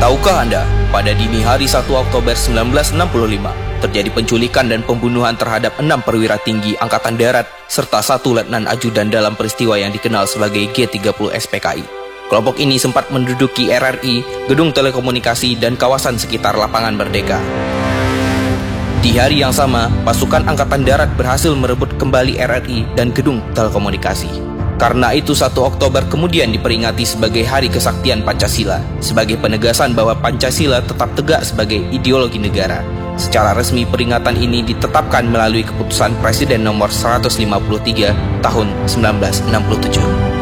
Tahukah Anda, pada dini hari 1 Oktober 1965, terjadi penculikan dan pembunuhan terhadap 6 perwira tinggi Angkatan Darat serta 1 letnan ajudan dalam peristiwa yang dikenal sebagai G30 SPKI. Kelompok ini sempat menduduki RRI, gedung telekomunikasi, dan kawasan sekitar Lapangan Merdeka. Di hari yang sama, pasukan Angkatan Darat berhasil merebut kembali RRI dan gedung telekomunikasi. Karena itu 1 Oktober kemudian diperingati sebagai Hari Kesaktian Pancasila, sebagai penegasan bahwa Pancasila tetap tegak sebagai ideologi negara. Secara resmi peringatan ini ditetapkan melalui keputusan Presiden nomor 153 tahun 1967.